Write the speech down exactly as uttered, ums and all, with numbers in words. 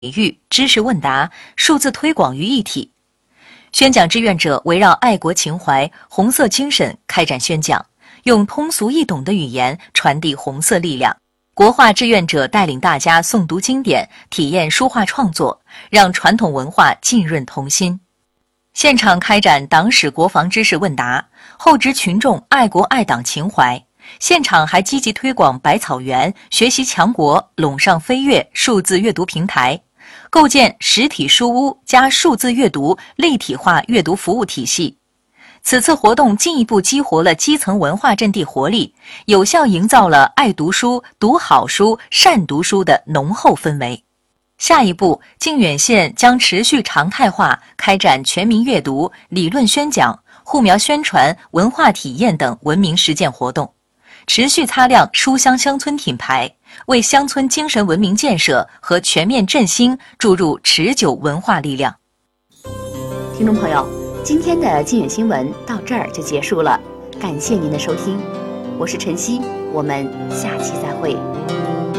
体育、知识问答、数字推广于一体。宣讲志愿者围绕爱国情怀、红色精神开展宣讲，用通俗易懂的语言传递红色力量。国画志愿者带领大家诵读经典，体验书画创作，让传统文化浸润童心。现场开展党史国防知识问答，厚植群众爱国爱党情怀。现场还积极推广百草园、学习强国、陇上飞跃数字阅读平台，构建实体书屋加数字阅读立体化阅读服务体系。此次活动进一步激活了基层文化阵地活力，有效营造了爱读书、读好书、善读书的浓厚氛围。下一步，靖远县将持续常态化开展全民阅读、理论宣讲、护苗宣传、文化体验等文明实践活动，持续擦亮书香乡村品牌，为乡村精神文明建设和全面振兴注入持久文化力量。 听众朋友，今天的靖远新闻到这儿就结束了，感谢您的收听，我是晨曦，我们下期再会。